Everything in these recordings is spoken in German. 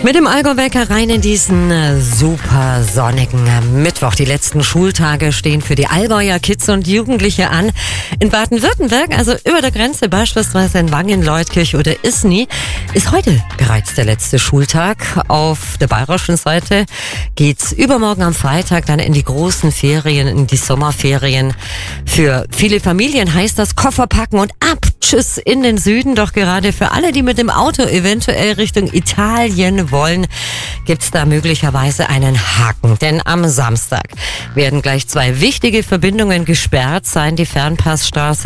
Mit dem Allgäu-Wecker rein in diesen super sonnigen Mittwoch. Die letzten Schultage stehen für die Allgäuer Kids und Jugendliche an. In Baden-Württemberg, also über der Grenze, beispielsweise in Wangen, Leutkirch oder Isny, ist heute bereits der letzte Schultag. Auf der bayerischen Seite geht's übermorgen am Freitag dann in die großen Ferien, in die Sommerferien. Für viele Familien heißt das Koffer packen und ab, tschüss in den Süden. Doch gerade für alle, die mit dem Auto eventuell Richtung Italien wollen, gibt's da möglicherweise einen Haken. Denn am Samstag werden gleich zwei wichtige Verbindungen gesperrt sein. Die Fernpassstraße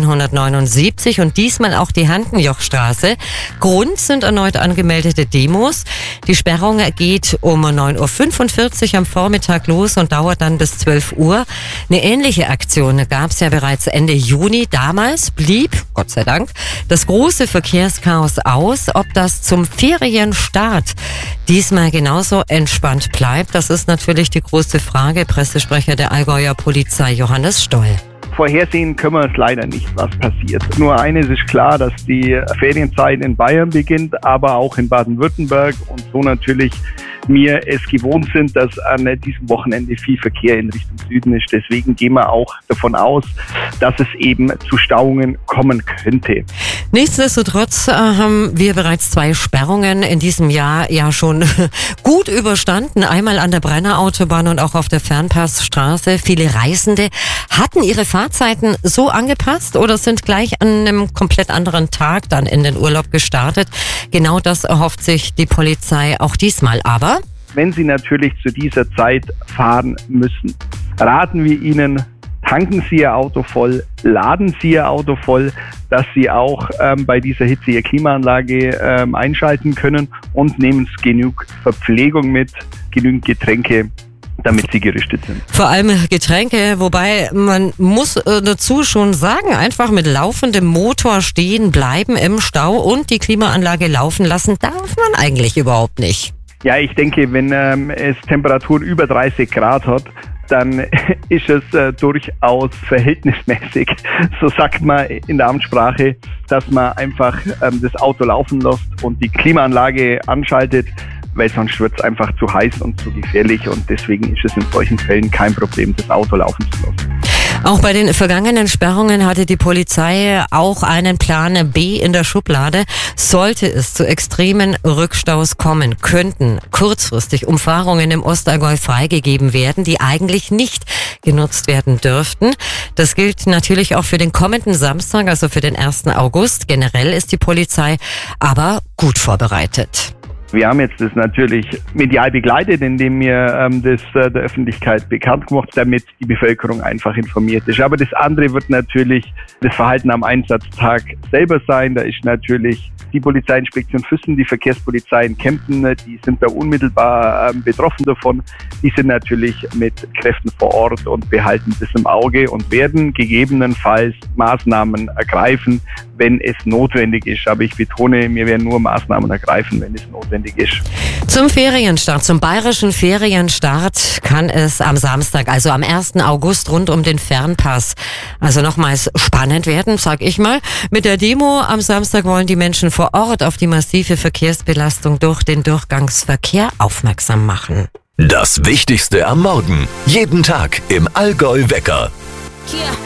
B179 und diesmal auch die Hankenjochstraße. Grund sind erneut angemeldete Demos. Die Sperrung geht um 9.45 Uhr am Vormittag los und dauert dann bis 12 Uhr. Eine ähnliche Aktion gab's ja bereits Ende Juni. Damals blieb, Gott sei Dank, das große Verkehrschaos aus. Ob das zum Ferienstart diesmal genauso entspannt bleibt, das ist natürlich die große Frage. Pressesprecher der Allgäuer Polizei Johannes Stoll. Vorhersehen können wir es leider nicht, was passiert. Nur eines ist klar, dass die Ferienzeit in Bayern beginnt, aber auch in Baden-Württemberg und so natürlich wir es gewohnt sind, dass an diesem Wochenende viel Verkehr in Richtung Süden ist. Deswegen gehen wir auch davon aus, dass es eben zu Stauungen kommen könnte. Nichtsdestotrotz haben wir bereits zwei Sperrungen in diesem Jahr ja schon gut überstanden. Einmal an der Brenner Autobahn und auch auf der Fernpassstraße. Viele Reisende hatten ihre Fahrzeiten so angepasst oder sind gleich an einem komplett anderen Tag dann in den Urlaub gestartet. Genau das erhofft sich die Polizei auch diesmal. Aber wenn Sie natürlich zu dieser Zeit fahren müssen, raten wir Ihnen, tanken Sie Ihr Auto voll, laden Sie Ihr Auto voll, dass Sie auch bei dieser Hitze Ihre Klimaanlage einschalten können und nehmen Sie genug Verpflegung mit, genügend Getränke, damit sie gerüstet sind. Vor allem Getränke, wobei man muss dazu schon sagen, einfach mit laufendem Motor stehen bleiben im Stau und die Klimaanlage laufen lassen, darf man eigentlich überhaupt nicht. Ja, ich denke, wenn es Temperaturen über 30 Grad hat, dann ist es durchaus verhältnismäßig, so sagt man in der Amtssprache, dass man einfach das Auto laufen lässt und die Klimaanlage anschaltet, weil sonst wird es einfach zu heiß und zu gefährlich und deswegen ist es in solchen Fällen kein Problem, das Auto laufen zu lassen. Auch bei den vergangenen Sperrungen hatte die Polizei auch einen Plan B in der Schublade. Sollte es zu extremen Rückstaus kommen, könnten kurzfristig Umfahrungen im Ostallgäu freigegeben werden, die eigentlich nicht genutzt werden dürften. Das gilt natürlich auch für den kommenden Samstag, also für den 1. August. Generell ist die Polizei aber gut vorbereitet. Wir haben jetzt das natürlich medial begleitet, indem wir das der Öffentlichkeit bekannt gemacht, damit die Bevölkerung einfach informiert ist. Aber das andere wird natürlich das Verhalten am Einsatztag selber sein. Da ist natürlich die Polizeiinspektion Füssen, die Verkehrspolizei in Kempten, die sind da unmittelbar betroffen davon. Die sind natürlich mit Kräften vor Ort und behalten das im Auge und werden gegebenenfalls Maßnahmen ergreifen, wenn es notwendig ist. Aber ich betone, wir werden nur Maßnahmen ergreifen, wenn es notwendig ist. Zum Ferienstart, zum bayerischen Ferienstart kann es am Samstag, also am 1. August rund um den Fernpass, also nochmals spannend werden, sag ich mal. Mit der Demo am Samstag wollen die Menschen vor Ort auf die massive Verkehrsbelastung durch den Durchgangsverkehr aufmerksam machen. Das Wichtigste am Morgen. Jeden Tag im Allgäu-Wecker.